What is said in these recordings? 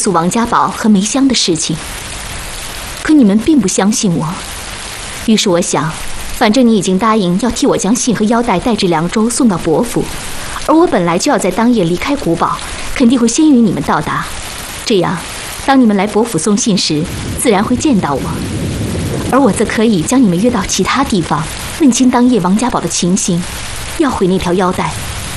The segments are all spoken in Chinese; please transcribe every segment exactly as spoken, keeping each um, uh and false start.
诉王家宝和梅香的事情，可你们并不相信我。于是我想，反正你已经答应要替我将信和腰带带至凉州送到伯府，而我本来就要在当夜离开古堡，肯定会先于你们到达。这样，当你们来伯府送信时，自然会见到我，而我则可以将你们约到其他地方，问清当夜王家宝的情形，要回那条腰带。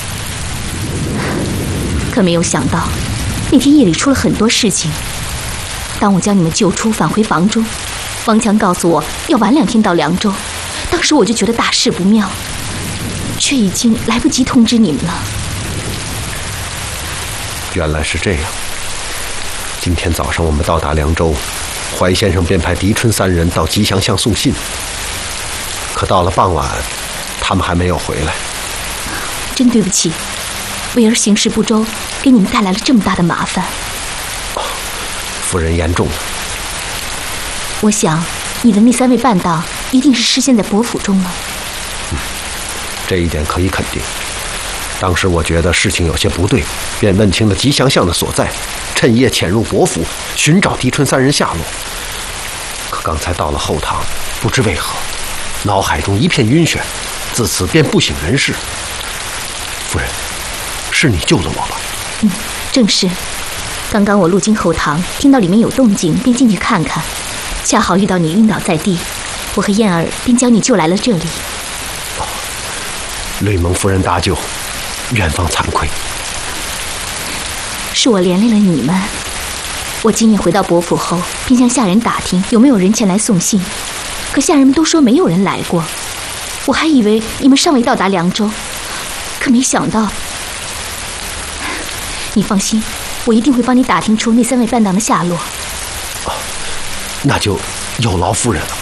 可没有想到，那天夜里出了很多事情。当我将你们救出，返回房中，王强告诉我要晚两天到凉州。当时我就觉得大事不妙，却已经来不及通知你们了。 原来是这样。今天早上我们到达凉州，怀先生便派狄春三人到吉祥巷送信。可到了傍晚，他们还没有回来。 真对不起，为儿行事不周，给你们带来了这么大的麻烦。 哦，夫人言重了。 我想，你的那三位伴当一定是失陷在伯府中了。 嗯，这一点可以肯定。当时我觉得事情有些不对，便问清了吉祥巷的所在，趁夜潜入伯府，寻找狄春三人下落。可刚才到了后堂，不知为何，脑海中一片晕眩，自此便不省人事。夫人，是你救了我吧？ 嗯，正是。刚刚我路经后堂，听到里面有动静，便进去看看，恰好遇到你晕倒在地，我和燕儿便将你救来了这里。 哦，累蒙夫人搭救，远方惭愧。 是我连累了你们。我今夜回到伯府后，便向下人打听有没有人前来送信，可下人们都说没有人来过。我还以为你们尚未到达凉州，可没想到。你放心，我一定会帮你打听出那三位伴当的下落。 哦，那就有劳夫人了。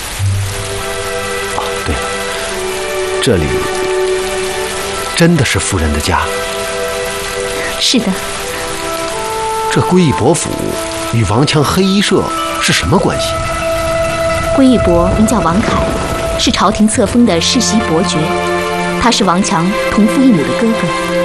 哦，对了，这里真的是夫人的家？ 是的。 这归义伯府与王强黑衣社是什么关系？ 归义伯名叫王凯，是朝廷册封的世袭伯爵，他是王强同父异母的哥哥。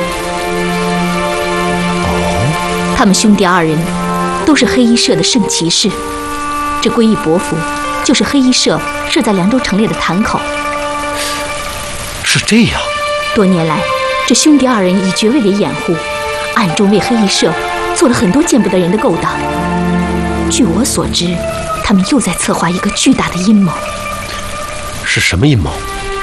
哦， 他们兄弟二人都是黑衣社的圣骑士。这归义伯府就是黑衣社设在凉州城内的坛口。 是这样。 多年来，这兄弟二人以爵位为掩护，暗中为黑衣社做了很多见不得人的勾当。据我所知，他们又在策划一个巨大的阴谋。 是什么阴谋？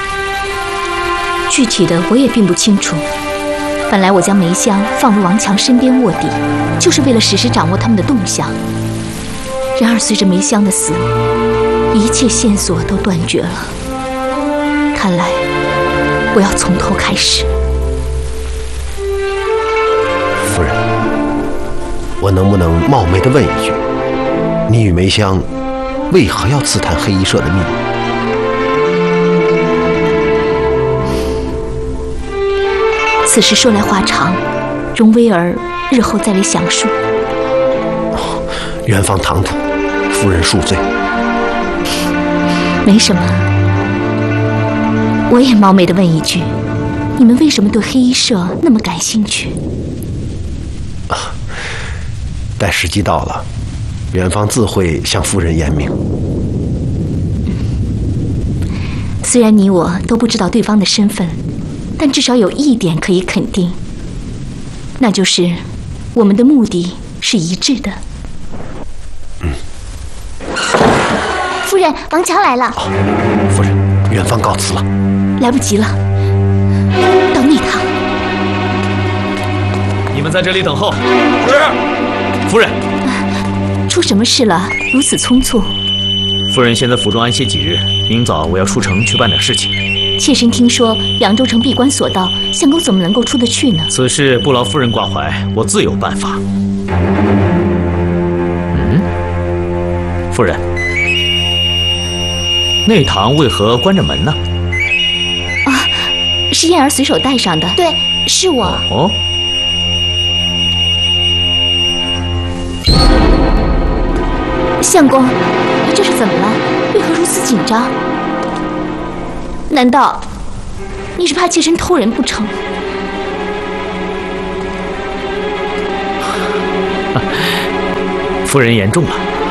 具体的我也并不清楚。本来我将梅香放入王强身边卧底，就是为了实时掌握他们的动向。然而随着梅香的死，一切线索都断绝了。看来我要从头开始。 夫人，我能不能冒昧地问一句，你与梅香为何要刺探黑衣社的秘密？ 此事说来话长，容微儿日后再为详述。 哦，远方唐突，夫人恕罪。 没什么。我也冒昧地问一句，你们为什么对黑衣社那么感兴趣？ 啊，待时机到了，远方自会向夫人言明。 虽然你我都不知道对方的身份，但至少有一点可以肯定，那就是我们的目的是一致的。 嗯。 夫人，王强来了。 哦，夫人，远方告辞了。 来不及了，到内堂。 你们在这里等候。是。夫人。 出什么事了？如此匆促。 夫人先在府中安歇几日，明早我要出城去办点事情。 妾身听说扬州城闭关锁道，相公怎么能够出得去呢？ 此事不劳夫人挂怀，我自有办法。嗯，夫人，内堂为何关着门呢？ 啊，是燕儿随手带上的。 对，是我。 哦。 相公，你这是怎么了？为何如此紧张？难道你是怕妾身偷人不成？ 夫人言重了。